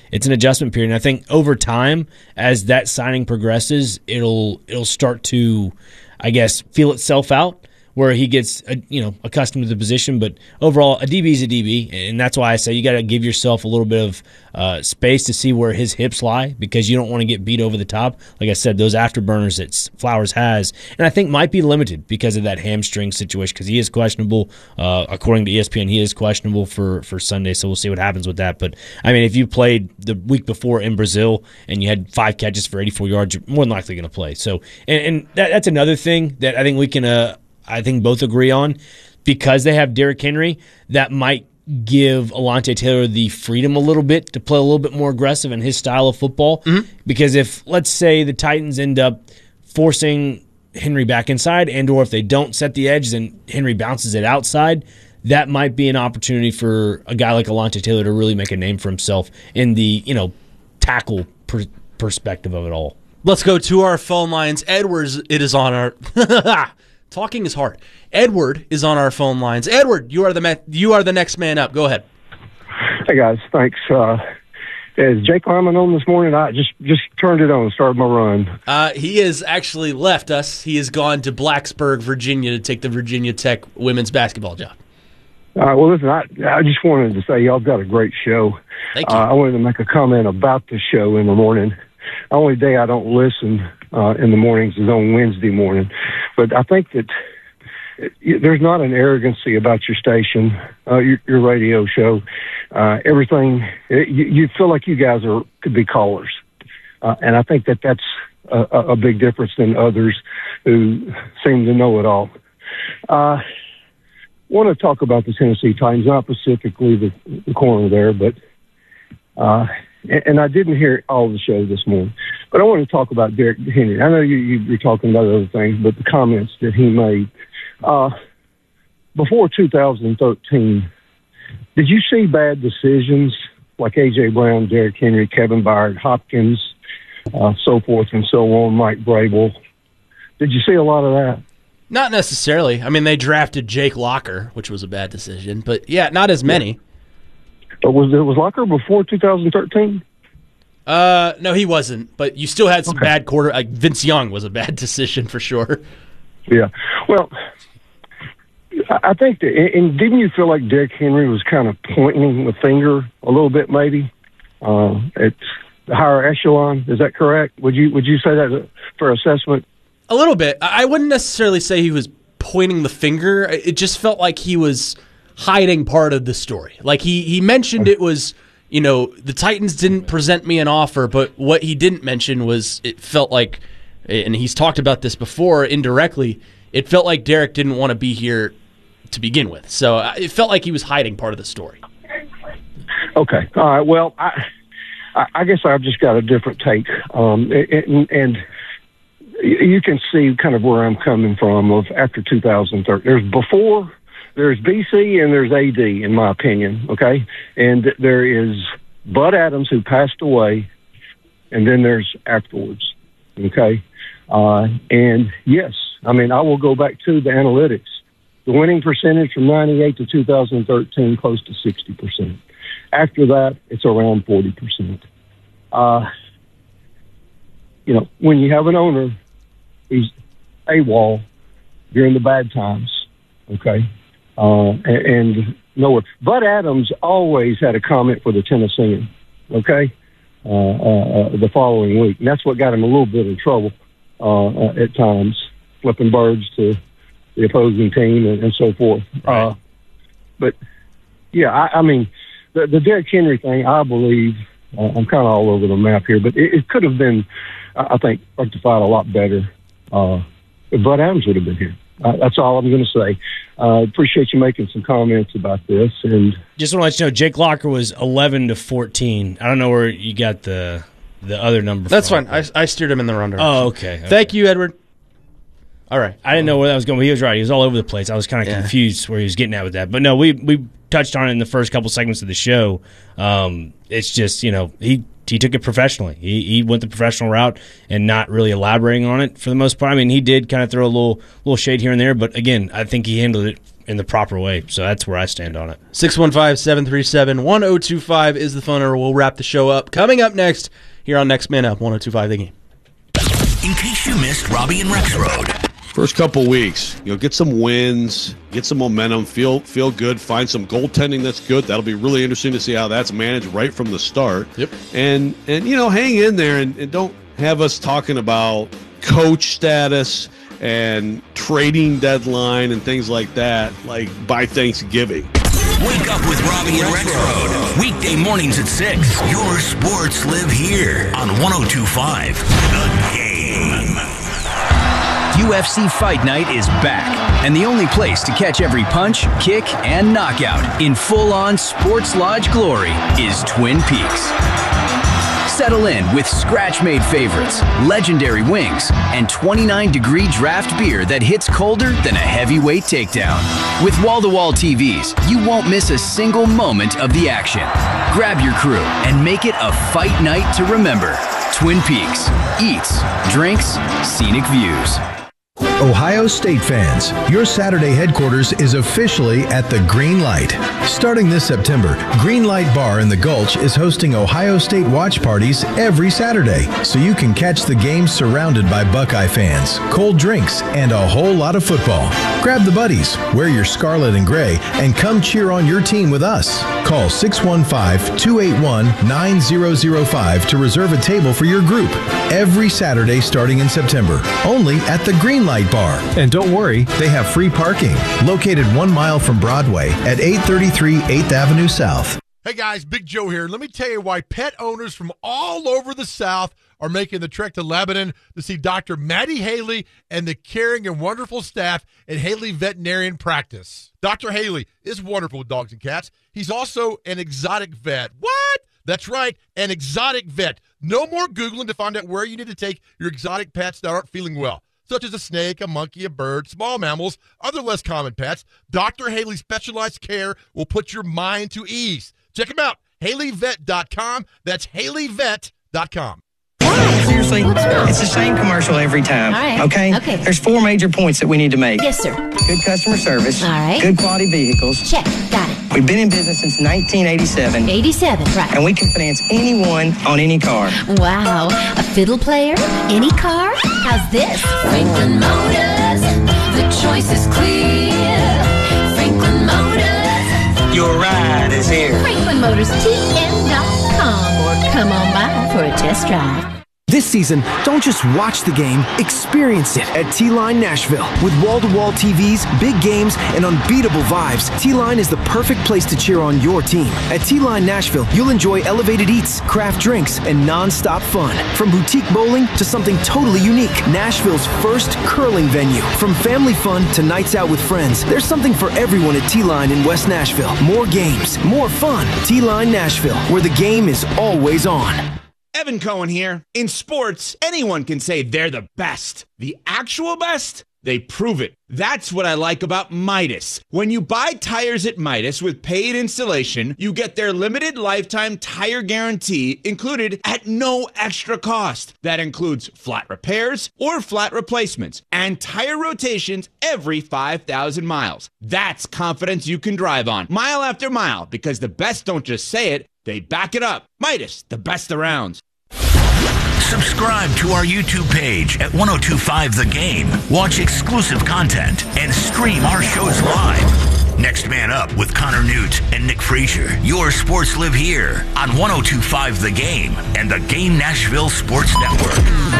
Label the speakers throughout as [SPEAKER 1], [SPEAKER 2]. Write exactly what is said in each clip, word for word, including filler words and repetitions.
[SPEAKER 1] it's an adjustment period. And I think over time, as that signing progresses, it'll it'll start to, I guess, feel itself out, where he gets uh, you know accustomed to the position. But overall, a D B is a D B, and that's why I say you got to give yourself a little bit of uh, space to see where his hips lie, because you don't want to get beat over the top. Like I said, those afterburners that Flowers has, and I think might be limited because of that hamstring situation, because he is questionable. Uh, according to E S P N, he is questionable for, for Sunday, so we'll see what happens with that. But, I mean, if you played the week before in Brazil and you had five catches for eighty-four yards, you're more than likely going to play. So, and, and that, that's another thing that I think we can uh, – I think both agree on, because they have Derrick Henry, that might give Alontae Taylor the freedom a little bit to play a little bit more aggressive in his style of football. Mm-hmm. Because if, let's say, the Titans end up forcing Henry back inside, and or if they don't set the edge, then Henry bounces it outside, that might be an opportunity for a guy like Alontae Taylor to really make a name for himself in the, you know, tackle per- perspective of it all.
[SPEAKER 2] Let's go to our phone lines. Edwards, it is on our... Talking is hard. Edward is on our phone lines. Edward, you are the ma- you are the next man up. Go ahead.
[SPEAKER 3] Hey guys, thanks. Uh, is Jake Lyman on this morning? I just just turned it on, started my run.
[SPEAKER 2] Uh, he has actually left us. He has gone to Blacksburg, Virginia, to take the Virginia Tech women's basketball job.
[SPEAKER 3] All right. Well, listen, I I just wanted to say y'all got a great show.
[SPEAKER 2] Thank you.
[SPEAKER 3] Uh, I wanted to make a comment about the show in the morning. The only day I don't listen uh, in the mornings is on Wednesday morning. But I think that it, there's not an arrogancy about your station, uh, your, your radio show. Uh, everything, it, you, you feel like you guys are could be callers. Uh, and I think that that's a, a big difference than others who seem to know it all. I uh, want to talk about the Tennessee Titans, not specifically the, the corner there, but uh, and, and I didn't hear all the show this morning. But I want to talk about Derrick Henry. I know you, you, you're talking about other things, but the comments that he made. Uh, before two thousand thirteen, did you see bad decisions like A J. Brown, Derrick Henry, Kevin Byard, Hopkins, uh, so forth and so on, Mike Vrabel? Did you see a lot of that?
[SPEAKER 2] Not necessarily. I mean, they drafted Jake Locker, which was a bad decision. But, yeah, not as many.
[SPEAKER 3] But was, was Locker before two thousand thirteen?
[SPEAKER 2] Uh, no, he wasn't. But you still had some
[SPEAKER 3] okay.
[SPEAKER 2] bad quarter. Like Vince Young was a bad decision for sure.
[SPEAKER 3] Yeah. Well, I think that, and didn't you feel like Derrick Henry was kind of pointing the finger a little bit, maybe uh, at the higher echelon? Is that correct? Would you would you say that for assessment?
[SPEAKER 2] A little bit. I wouldn't necessarily say he was pointing the finger. It just felt like he was hiding part of the story. Like he he mentioned it was. You know, the Titans didn't present me an offer, but what he didn't mention was it felt like, and he's talked about this before indirectly, it felt like Derrick didn't want to be here to begin with. So it felt like he was hiding part of the story.
[SPEAKER 3] Okay. All right. Well, I I guess I've just got a different take. Um, and, and you can see kind of where I'm coming from of after two thousand thirteen. There's before... There's B C and there's A D, in my opinion, okay? And there is Bud Adams, who passed away, and then there's afterwards, okay? Uh, and, yes, I mean, I will go back to the analytics. The winning percentage from ninety-eight to two thousand thirteen, close to sixty percent. After that, it's around forty percent. Uh, you know, when you have an owner, he's AWOL during the bad times, okay? Uh, and, and no, Bud Adams always had a comment for the Tennessean, okay, uh, uh, the following week. And that's what got him a little bit in trouble uh, at times, flipping birds to the opposing team and, and so forth. Right. Uh, but, yeah, I, I mean, the, the Derrick Henry thing, I believe, uh, I'm kind of all over the map here, but it, it could have been, I think, rectified a lot better uh, if Bud Adams would have been here. Uh, that's all I'm going to say. I uh, appreciate you making some comments about this. And
[SPEAKER 1] just want to let you know, Jake Locker was eleven to fourteen. I don't know where you got the the other number
[SPEAKER 2] That's
[SPEAKER 1] from.
[SPEAKER 2] fine. I, I steered him in the wrong direction.
[SPEAKER 1] Oh, okay. okay.
[SPEAKER 2] Thank you, Edward. All right.
[SPEAKER 1] I didn't know where that was going, but he was right. He was all over the place. I was kind of yeah. confused where he was getting at with that. But no, we we touched on it in the first couple segments of the show. Um, it's just, you know, he he took it professionally. He, he went the professional route and not really elaborating on it for the most part. I mean, he did kind of throw a little little shade here and there, but again, I think he handled it in the proper way. So that's where I stand on it.
[SPEAKER 2] six one five, seven three seven, one oh two five is the phone number. We'll wrap the show up. Coming up next here on Next Man Up, one oh two five The Game.
[SPEAKER 4] In case you missed Robbie and Rexroad.
[SPEAKER 5] First couple weeks, you know, get some wins, get some momentum, feel feel good, find some goaltending that's good. That'll be really interesting to see how that's managed right from the start.
[SPEAKER 2] Yep.
[SPEAKER 5] And and you know, hang in there and, and don't have us talking about coach status and trading deadline and things like that, like by Thanksgiving.
[SPEAKER 4] Wake up with Robbie and Rexroad. Weekday mornings at six. Your sports live here on one oh two five The Game.
[SPEAKER 6] U F C Fight Night is back, and the only place to catch every punch, kick, and knockout in full-on sports lodge glory is Twin Peaks. Settle in with scratch-made favorites, legendary wings, and twenty-nine degree draft beer that hits colder than a heavyweight takedown. With wall-to-wall T Vs, you won't miss a single moment of the action. Grab your crew and make it a fight night to remember. Twin Peaks. Eats, drinks, scenic views.
[SPEAKER 7] Ohio State fans, your Saturday headquarters is officially at the Green Light. Starting this September, Green Light Bar in the Gulch is hosting Ohio State watch parties every Saturday, so you can catch the games surrounded by Buckeye fans, cold drinks, and a whole lot of football. Grab the buddies, wear your scarlet and gray, and come cheer on your team with us. Call six one five, two eight one, nine zero zero five to reserve a table for your group. Every Saturday starting in September, only at the Green Light Bar. And don't worry, they have free parking, located one mile from Broadway at eight thirty-three eighth Avenue South.
[SPEAKER 8] Hey guys, Big Joe here. Let me tell you why pet owners from all over the South are making the trek to Lebanon to see Doctor Maddie Haley and the caring and wonderful staff at Haley Veterinarian Practice. Doctor Haley is wonderful with dogs and cats. He's also an exotic vet. What? That's right, an exotic vet. No more Googling to find out where you need to take your exotic pets that aren't feeling well, such as a snake, a monkey, a bird, small mammals, other less common pets. Doctor Haley's specialized care will put your mind to ease. Check him out, Haley Vet dot com. That's Haley Vet dot com.
[SPEAKER 9] Seriously, it's the same commercial every time.
[SPEAKER 10] All right.
[SPEAKER 9] Okay?
[SPEAKER 10] Okay.
[SPEAKER 9] There's four major points that we need to make.
[SPEAKER 10] Yes, sir.
[SPEAKER 9] Good customer service.
[SPEAKER 10] All right.
[SPEAKER 9] Good quality vehicles.
[SPEAKER 10] Check. Got it.
[SPEAKER 9] We've been in business since nineteen eighty-seven.
[SPEAKER 10] eighty-seven, right.
[SPEAKER 9] And we can finance anyone on any car.
[SPEAKER 10] Wow. A fiddle player? Any car? How's this? Franklin Motors. The choice is clear. Franklin Motors.
[SPEAKER 4] Your ride is here.
[SPEAKER 10] Franklin Motors T M dot com or come on by for a test drive.
[SPEAKER 11] This season, don't just watch the game, experience it at T-Line Nashville. With wall-to-wall T Vs, big games, and unbeatable vibes, T-Line is the perfect place to cheer on your team. At T-Line Nashville, you'll enjoy elevated eats, craft drinks, and non-stop fun. From boutique bowling to something totally unique, Nashville's first curling venue. From family fun to nights out with friends, there's something for everyone at T-Line in West Nashville. More games, more fun. T-Line Nashville, where the game is always on.
[SPEAKER 12] Evan Cohen here. In sports, anyone can say they're the best. The actual best? They prove it. That's what I like about Midas. When you buy tires at Midas with paid installation, you get their limited lifetime tire guarantee included at no extra cost. That includes flat repairs or flat replacements and tire rotations every five thousand miles. That's confidence you can drive on mile after mile, because the best don't just say it, they back it up. Midas, the best around.
[SPEAKER 4] Subscribe to our YouTube page at one oh two five The Game. Watch exclusive content and stream our shows live. Next Man Up with Connor Newt and Nick Frazier. Your sports live here on one oh two five The Game and the Game Nashville Sports Network.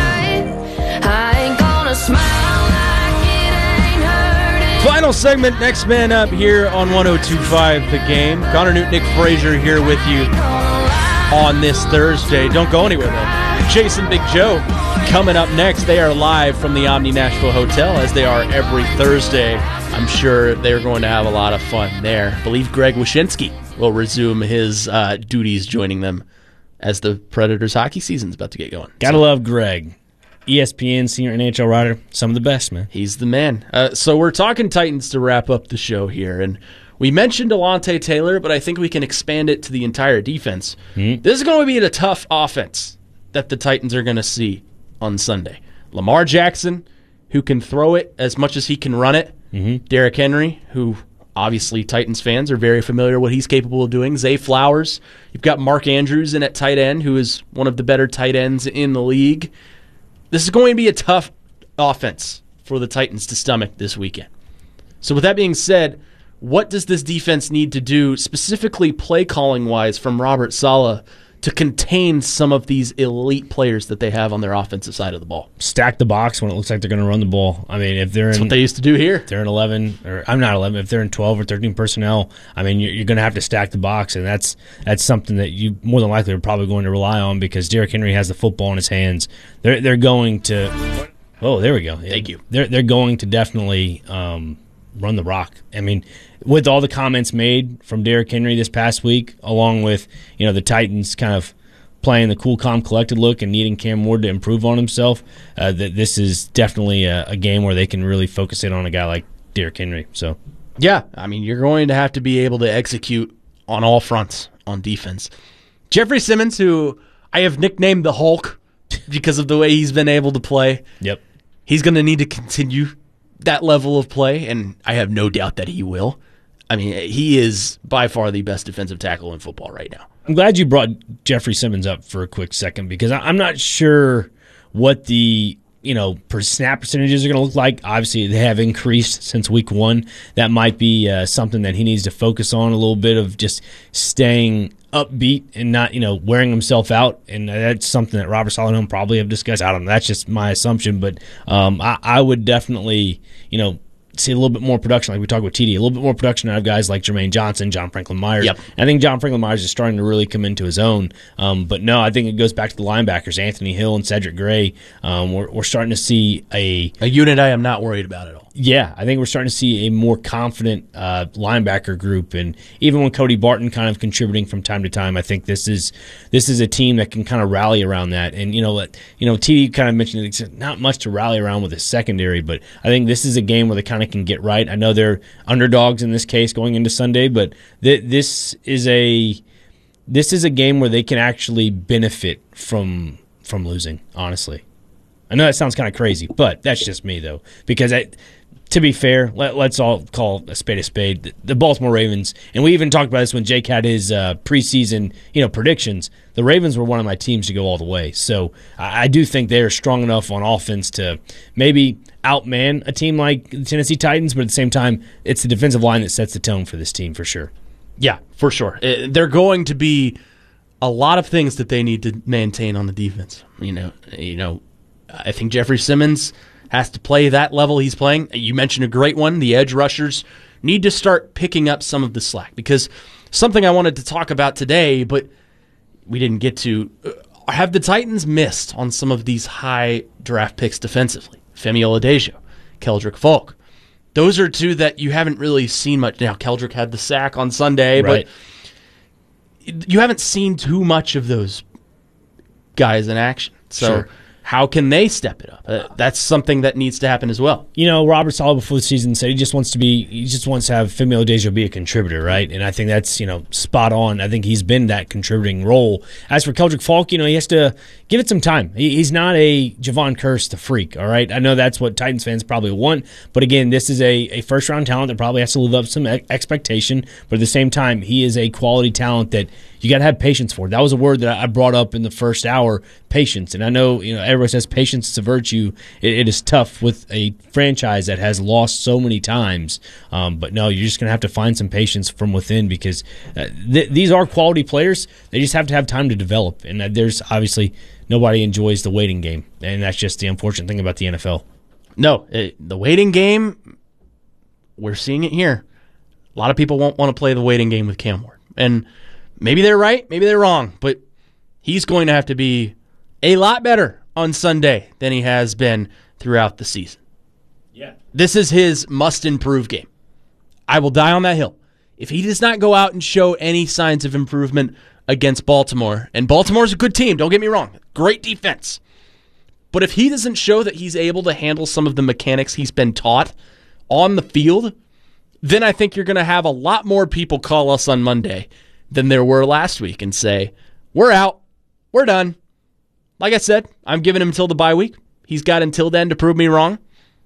[SPEAKER 10] I, I ain't gonna smile like it ain't hurting.
[SPEAKER 2] Final segment, Next Man Up here on one oh two five The Game. Connor Newt, Nick Frazier here with you on this Thursday. Don't go anywhere, though. Jason Big Joe coming up next. They are live from the Omni Nashville Hotel, as they are every Thursday. I'm sure they're going to have a lot of fun there. I believe Greg Wyshynski will resume his uh, duties, joining them as the Predators hockey season's about to get going.
[SPEAKER 1] Gotta
[SPEAKER 2] so,
[SPEAKER 1] love Greg. E S P N senior N H L writer, some of the best, man.
[SPEAKER 2] He's the man. Uh, so we're talking Titans to wrap up the show here, and We mentioned Alontae Taylor, but I think we can expand it to the entire defense.
[SPEAKER 1] Mm-hmm.
[SPEAKER 2] This is going to be a tough offense that the Titans are going to see on Sunday. Lamar Jackson, who can throw it as much as he can run it.
[SPEAKER 1] Mm-hmm.
[SPEAKER 2] Derrick Henry, who obviously Titans fans are very familiar with what he's capable of doing. Zay Flowers. You've got Mark Andrews in at tight end, who is one of the better tight ends in the league. This is going to be a tough offense for the Titans to stomach this weekend. So with that being said, what does this defense need to do, specifically play-calling-wise from Robert Saleh, to contain some of these elite players that they have on their offensive side of the ball?
[SPEAKER 1] Stack the box when it looks like they're going to run the ball. I mean, if they're
[SPEAKER 2] That's
[SPEAKER 1] in,
[SPEAKER 2] what they used to do here.
[SPEAKER 1] If they're in eleven, or I'm not eleven. If they're in twelve or thirteen personnel, I mean, you're, you're going to have to stack the box, and that's that's something that you more than likely are probably going to rely on because Derrick Henry has the football in his hands. They're they're going to. Oh, there we go.
[SPEAKER 2] Thank you.
[SPEAKER 1] They're they're going to definitely um, run the rock. I mean, with all the comments made from Derrick Henry this past week, along with you know the Titans kind of playing the cool, calm, collected look and needing Cam Ward to improve on himself, uh, that this is definitely a, a game where they can really focus in on a guy like Derrick Henry. So,
[SPEAKER 2] yeah, I mean, you're going to have to be able to execute on all fronts on defense. Jeffrey Simmons, who I have nicknamed the Hulk because of the way he's been able to play.
[SPEAKER 1] Yep.
[SPEAKER 2] He's going to need to continue that level of play, and I have no doubt that he will. I mean, he is by far the best defensive tackle in football right now.
[SPEAKER 1] I'm glad you brought Jeffrey Simmons up for a quick second because I'm not sure what the you know per snap percentages are going to look like. Obviously, they have increased since week one. That might be uh, something that he needs to focus on a little bit of just staying upbeat and not you know wearing himself out. And that's something that Robert Saleh and him probably have discussed. I don't know. That's just my assumption, but um, I, I would definitely you know. see a little bit more production, like we talked with T D, a little bit more production out of guys like Jermaine Johnson, John Franklin Myers.
[SPEAKER 2] Yep.
[SPEAKER 1] I think John Franklin Myers is starting to really come into his own. Um, but no, I think it goes back to the linebackers, Anthony Hill and Cedric Gray. Um, we're, we're starting to see a
[SPEAKER 2] a unit I am not worried about at all.
[SPEAKER 1] Yeah, I think we're starting to see a more confident uh, linebacker group, and even when Cody Barton kind of contributing from time to time, I think this is this is a team that can kind of rally around that. And you know what, you know, T D kind of mentioned it's not much to rally around with the secondary, but I think this is a game where they kind of can get right. I know they're underdogs in this case going into Sunday, but th- this is a this is a game where they can actually benefit from from losing. Honestly, I know that sounds kind of crazy, but that's just me though, because I. To be fair, let, let's all call a spade a spade. The, the Baltimore Ravens, and we even talked about this when Jake had his uh, preseason, you know, predictions. The Ravens were one of my teams to go all the way. So I, I do think they are strong enough on offense to maybe outman a team like the Tennessee Titans, but at the same time, it's the defensive line that sets the tone for this team for sure.
[SPEAKER 2] Yeah, for sure. Uh, they're going to be a lot of things that they need to maintain on the defense. You know, you know, I think Jeffrey Simmons has to play that level he's playing. You mentioned a great one. The edge rushers need to start picking up some of the slack because something I wanted to talk about today, but we didn't get to, uh, have the Titans missed on some of these high draft picks defensively? Femi Oladejo, Keldrick Falk. Those are two that you haven't really seen much. Now, Keldrick had the sack on Sunday,
[SPEAKER 1] right.
[SPEAKER 2] but you haven't seen too much of those guys in action. So
[SPEAKER 1] Sure.
[SPEAKER 2] How can they step it up? Uh, that's something that needs to happen as well.
[SPEAKER 1] You know, Robert Saleh before the season said he just wants to be, he just wants to have Femi Oladejo be a contributor, right? And I think that's, you know, spot on. I think he's been that contributing role. As for Keldrick Falk, you know, he has to give it some time. He, he's not a Javon Curse the freak, all right? I know that's what Titans fans probably want, but again, this is a, a first-round talent that probably has to live up to some expectation, but at the same time, he is a quality talent that you got to have patience for. That was a word that I brought up in the first hour, patience. And I know, you know, everybody says patience is a virtue. It, it is tough with a franchise that has lost so many times. Um, but no, you're just going to have to find some patience from within because uh, th- these are quality players. They just have to have time to develop. And uh, there's obviously nobody enjoys the waiting game. And that's just the unfortunate thing about the N F L.
[SPEAKER 2] No, it, the waiting game, we're seeing it here. A lot of people won't want to play the waiting game with Cam Ward. And maybe they're right, maybe they're wrong, but he's going to have to be a lot better on Sunday than he has been throughout the season.
[SPEAKER 1] Yeah.
[SPEAKER 2] This is his must-improve game. I will die on that hill. If he does not go out and show any signs of improvement against Baltimore, and Baltimore's a good team, don't get me wrong, great defense, but if he doesn't show that he's able to handle some of the mechanics he's been taught on the field, then I think you're going to have a lot more people call us on Monday than there were last week and say, we're out, we're done. Like I said, I'm giving him until the bye week. He's got until then to prove me wrong.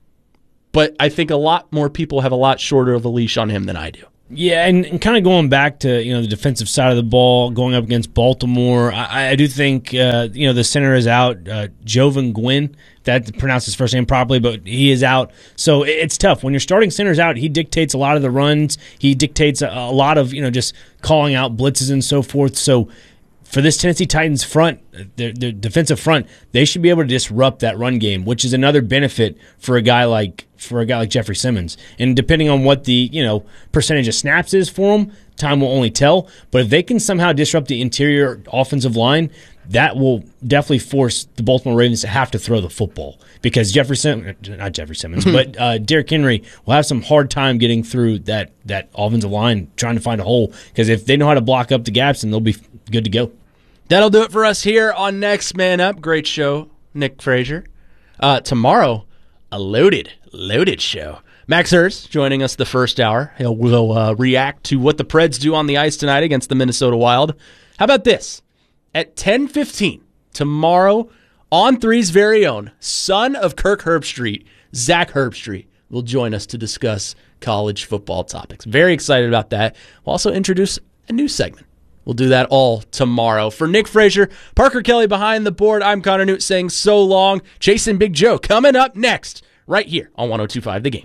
[SPEAKER 2] But I think a lot more people have a lot shorter of a leash on him than I do.
[SPEAKER 1] Yeah, and, and kind of going back to you know the defensive side of the ball, going up against Baltimore, I, I do think uh, you know the center is out. Uh, Jovan Gwynn, that pronounced his first name properly, but he is out. So it's tough when your starting center's out. He dictates a lot of the runs. He dictates a, a lot of you know just calling out blitzes and so forth. So for this Tennessee Titans front, their, their defensive front, they should be able to disrupt that run game, which is another benefit for a guy like for a guy like Jeffrey Simmons. And depending on what the you know percentage of snaps is for him, time will only tell. But if they can somehow disrupt the interior offensive line, that will definitely force the Baltimore Ravens to have to throw the football because Jeffrey Simmons, not Jeffrey Simmons, but uh, Derrick Henry will have some hard time getting through that that offensive line, trying to find a hole. Because if they know how to block up the gaps, then they'll be good to go.
[SPEAKER 2] That'll do it for us here on Next Man Up. Great show, Nick Frazier. Uh, tomorrow, a loaded, loaded show. Max Hurst joining us the first hour. He'll will uh, react to what the Preds do on the ice tonight against the Minnesota Wild. How about this? At ten fifteen tomorrow, On three's very own son of Kirk Herbstreit, Zach Herbstreit, will join us to discuss college football topics. Very excited about that. We'll also introduce a new segment. We'll do that all tomorrow. For Nick Frazier, Parker Kelly behind the board, I'm Connor Newt saying so long. Jason Big Joe coming up next, right here on one oh two point five The Game.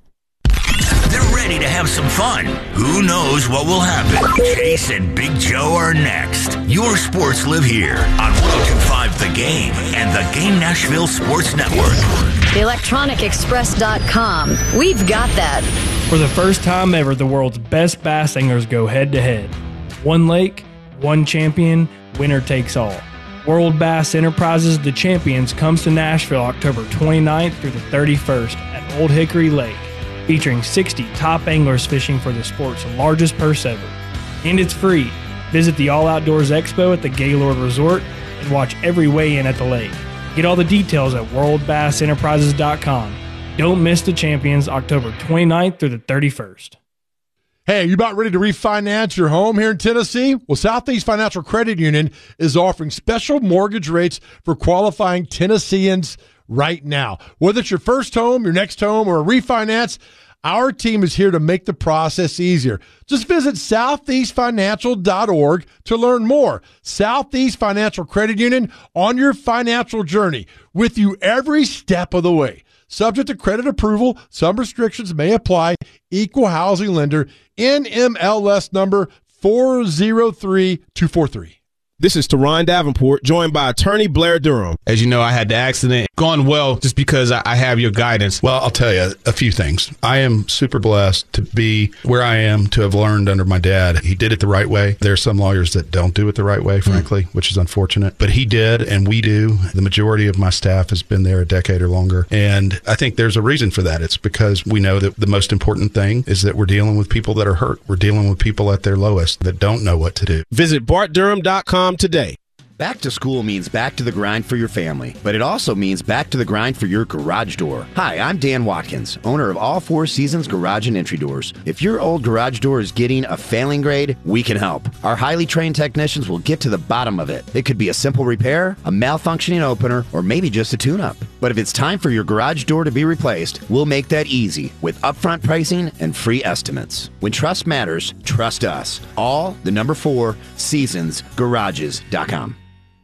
[SPEAKER 4] They're ready to have some fun. Who knows what will happen? Chase and Big Joe are next. Your sports live here on one oh two point five The Game and the Game Nashville Sports Network.
[SPEAKER 13] the electronic express dot com. We've got that.
[SPEAKER 14] For the first time ever, the world's best bass anglers go head-to-head. One lake, one champion, winner takes all. World Bass Enterprises The Champions comes to Nashville October twenty-ninth through the thirty-first at Old Hickory Lake, featuring sixty top anglers fishing for the sport's largest purse ever. And it's free. Visit the All Outdoors Expo at the Gaylord Resort and watch every weigh-in at the lake. Get all the details at world bass enterprises dot com. Don't miss The Champions October twenty-ninth through the thirty-first.
[SPEAKER 8] Hey, are you about ready to refinance your home here in Tennessee? Well, Southeast Financial Credit Union is offering special mortgage rates for qualifying Tennesseans right now. Whether it's your first home, your next home, or a refinance, our team is here to make the process easier. Just visit southeast financial dot org to learn more. Southeast Financial Credit Union, on your financial journey, with you every step of the way. Subject to credit approval, some restrictions may apply. Equal housing lender, N M L S number four zero three two four three.
[SPEAKER 15] This is Teron Davenport, joined by attorney Blair Durham.
[SPEAKER 16] As you know, I had the accident. Gone well just because I have your guidance.
[SPEAKER 17] Well, I'll tell you a few things. I am super blessed to be where I am, to have learned under my dad. He did it the right way. There are some lawyers that don't do it the right way, frankly, mm. which is unfortunate. But he did, and we do. The majority of my staff has been there a decade or longer. And I think there's a reason for that. It's because we know that the most important thing is that we're dealing with people that are hurt. We're dealing with people at their lowest that don't know what to do.
[SPEAKER 15] Visit bart durham dot com today.
[SPEAKER 18] Back to school means back to the grind for your family, but it also means back to the grind for your garage door. Hi, I'm Dan Watkins, owner of All Four Seasons Garage and Entry Doors. If your old garage door is getting a failing grade, we can help. Our highly trained technicians will get to the bottom of it. It could be a simple repair, a malfunctioning opener, or maybe just a tune-up. But if it's time for your garage door to be replaced, we'll make that easy with upfront pricing and free estimates. When trust matters, trust us. All, the number four, seasons garages dot com.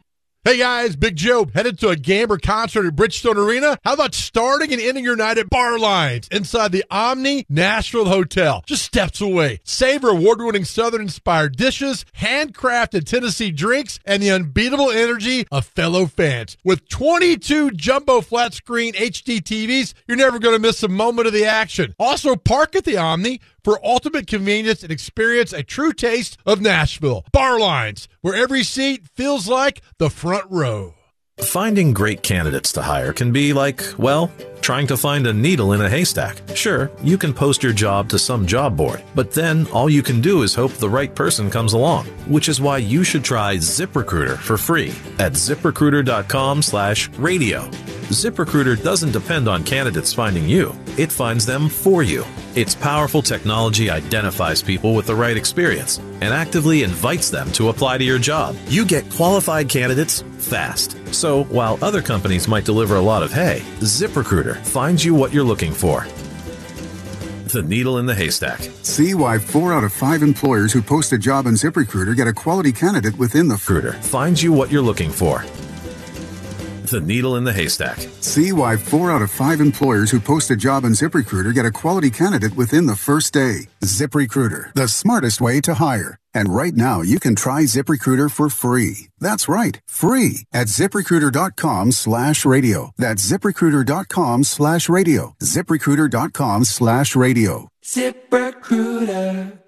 [SPEAKER 8] Hey guys, Big Joe, headed to a game or concert at Bridgestone Arena? How about starting and ending your night at Bar Lines inside the Omni Nashville Hotel, just steps away? Savor award-winning Southern-inspired dishes, handcrafted Tennessee drinks, and the unbeatable energy of fellow fans. With twenty-two jumbo flat-screen H D T Vs, you're never going to miss a moment of the action. Also, park at the Omni for ultimate convenience and experience a true taste of Nashville. Bar Lines, where every seat feels like the front row.
[SPEAKER 19] Finding great candidates to hire can be like, well, trying to find a needle in a haystack. Sure, you can post your job to some job board, but then all you can do is hope the right person comes along, which is why you should try ZipRecruiter for free at zip recruiter dot com slash radio. ZipRecruiter doesn't depend on candidates finding you. It finds them for you. Its powerful technology identifies people with the right experience and actively invites them to apply to your job. You get qualified candidates fast. So while other companies might deliver a lot of hay, ZipRecruiter finds you what you're looking for. The needle in the haystack.
[SPEAKER 20] See why four out of five employers who post a job on ZipRecruiter get a quality candidate within the
[SPEAKER 19] recruiter. Finds you what you're looking for. The needle in the haystack.
[SPEAKER 20] See why four out of five employers who post a job on ZipRecruiter get a quality candidate within the first day. ZipRecruiter, the smartest way to hire. And right now, you can try ZipRecruiter for free. That's right, free at ZipRecruiter.com slash radio. That's ZipRecruiter.com slash radio. ZipRecruiter.com slash radio.
[SPEAKER 4] ZipRecruiter.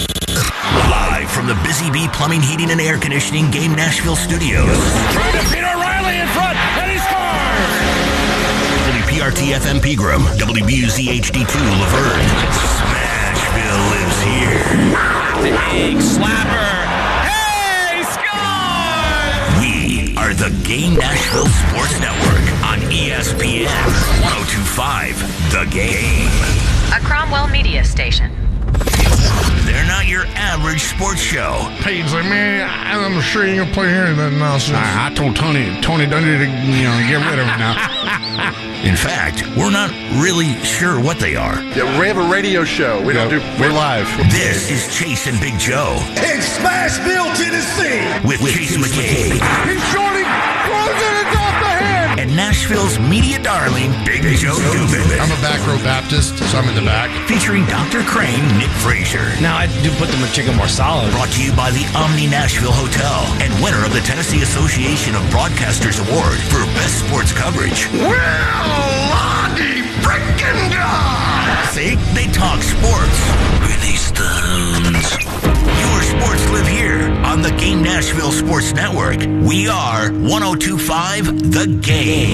[SPEAKER 4] Live from the Busy Bee Plumbing, Heating, and Air Conditioning Game Nashville Studios.
[SPEAKER 21] Trying to beat O'Reilly in front, and he scores!
[SPEAKER 4] W P R T F M Pegram, W B U Z H D two Laverne. Smashville lives here.
[SPEAKER 21] Big slapper. Hey, score!
[SPEAKER 4] We are the Game Nashville Sports Network on E S P N one oh two point five The Game.
[SPEAKER 22] A Cromwell media station.
[SPEAKER 4] They're not your average sports show.
[SPEAKER 23] Paige like, man, I'm sure you can play here and nothing else. I, I told Tony, Tony Dundee to, you know, get rid of it now.
[SPEAKER 4] In fact, we're not really sure what they are.
[SPEAKER 23] Yeah, we have a radio show. We
[SPEAKER 4] Yeah,
[SPEAKER 23] don't do. We're live.
[SPEAKER 4] This is Chase and Big Joe
[SPEAKER 21] In Smashville, Tennessee.
[SPEAKER 4] with Chase McKay
[SPEAKER 21] He's shorty, closing it off the head.
[SPEAKER 4] and Nashville's media darling, Big Joe Dubin.
[SPEAKER 23] I'm a back row Baptist, so I'm in the back.
[SPEAKER 4] Featuring Doctor Crane, Nick Frazier.
[SPEAKER 1] Now, I do put the chicken more solid.
[SPEAKER 4] Brought to you by the Omni Nashville Hotel and winner of the Tennessee Association of Broadcasters Award for Best Sports Coverage.
[SPEAKER 21] Well, Lottie frickin' God.
[SPEAKER 4] See, they talk sports. Billy Stones. Your sports live here on the Game Nashville Sports Network. We are one oh two point five The Game.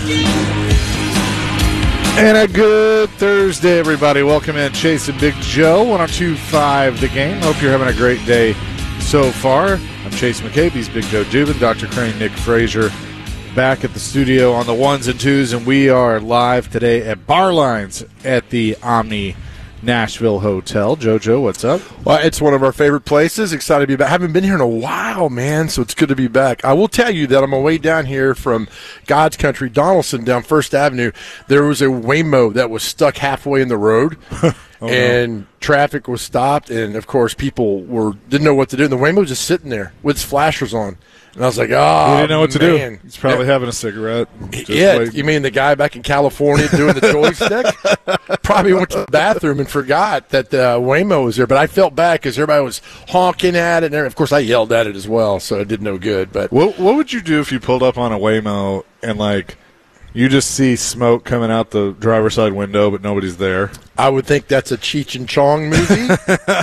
[SPEAKER 24] And a good Thursday, everybody. Welcome in Chase and Big Joe, one oh two point five The Game. Hope you're having a great day so far. I'm Chase McCabe. He's Big Joe Dubin. Doctor Crane, Nick Frazier, back at the studio on the ones and twos, and we are live today at Bar Lines at the Omni Nashville Hotel. JoJo, what's up?
[SPEAKER 25] Well, it's one of our favorite places. Excited to be back. Haven't been here in a while, man, so it's good to be back. I will tell you that on my way down here from God's Country, Donaldson, down First Avenue, there was a Waymo that was stuck halfway in the road, oh, and no. traffic was stopped, and, of course, people were didn't know what to do. And the Waymo was just sitting there with its flashers on. And I was like, oh,
[SPEAKER 24] he didn't know what to
[SPEAKER 25] man.
[SPEAKER 24] do. He's probably yeah. having a cigarette.
[SPEAKER 25] Yeah,
[SPEAKER 24] waiting.
[SPEAKER 25] You mean the guy back in California doing the joystick? Probably went to the bathroom and forgot that the Waymo was there. But I felt bad because everybody was honking at it. And of course, I yelled at it as well, so it did no good. But
[SPEAKER 24] what, what would you do if you pulled up on a Waymo and, like, you just see smoke coming out the driver's side window, but nobody's there?
[SPEAKER 25] I would think that's a Cheech and Chong movie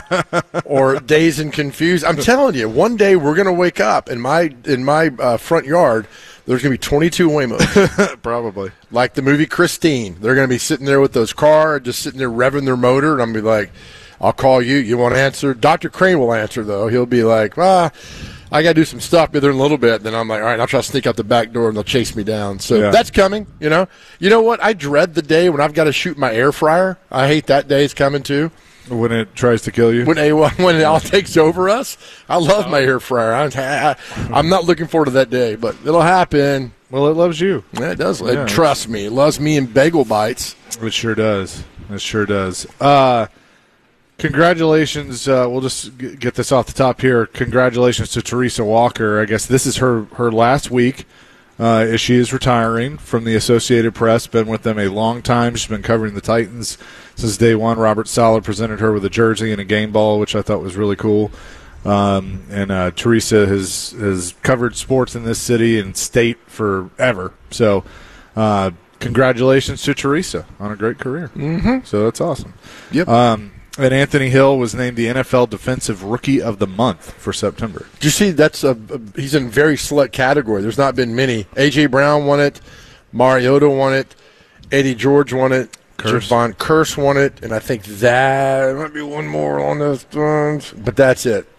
[SPEAKER 25] or Dazed and Confused. I'm telling you, one day we're going to wake up in my in my uh, front yard. There's going to be twenty-two Waymos.
[SPEAKER 24] Probably.
[SPEAKER 25] Like the movie Christine. They're going to be sitting there with those cars, just sitting there revving their motor, and I'm going to be like, I'll call you. You want to answer? Doctor Crane will answer, though. He'll be like, ah, I got to do some stuff with her in a little bit. Then I'm like, all right, I'll try to sneak out the back door, and they'll chase me down. So yeah. That's coming, you know. You know what? I dread the day when I've got to shoot my air fryer. I hate that day. It's coming, too.
[SPEAKER 24] When it tries to kill you?
[SPEAKER 25] When, a, when it all takes over us. I love my air fryer. I, I, I'm not looking forward to that day, but it'll happen.
[SPEAKER 24] Well, it loves you.
[SPEAKER 25] Yeah, it does.
[SPEAKER 24] Yeah,
[SPEAKER 25] it, trust me. It loves me in bagel bites.
[SPEAKER 24] It sure does. It sure does. Uh, congratulations. Uh, we'll just g- get this off the top here. Congratulations to Teresa Walker. I guess this is her, her last week uh, as she is retiring from the Associated Press. Been with them a long time. She's been covering the Titans since day one. Robert Saleh presented her with a jersey and a game ball, which I thought was really cool. Um, and uh, Teresa has has covered sports in this city and state forever. So uh, congratulations to Teresa on a great career.
[SPEAKER 25] Mm-hmm.
[SPEAKER 24] So that's awesome.
[SPEAKER 25] Yep.
[SPEAKER 24] Um, and Anthony Hill was named the N F L Defensive Rookie of the Month for September.
[SPEAKER 25] Did you see that's a, a he's in a very select category. There's not been many. A J. Brown won it. Mariota won it. Eddie George won it. Javon Curse won it. And I think that might be one more on those ones. But that's it.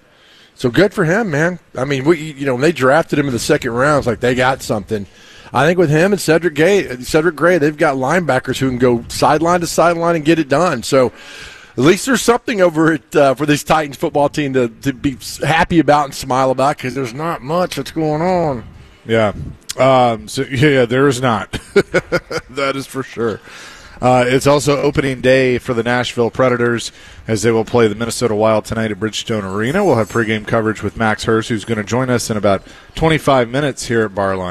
[SPEAKER 25] So good for him, man. I mean, we, you know, when they drafted him in the second round, it's like they got something. I think with him and Cedric Gray, Cedric Gray, they've got linebackers who can go sideline to sideline and get it done. So at least there's something over it uh, for this Titans football team to, to be happy about and smile about, because there's not much that's going on.
[SPEAKER 24] Yeah. Um, so yeah, there is not. That is for sure. Uh, it's also opening day for the Nashville Predators as they will play the Minnesota Wild tonight at Bridgestone Arena. We'll have pregame coverage with Max Hurst, who's going to join us in about twenty-five minutes here at Barline.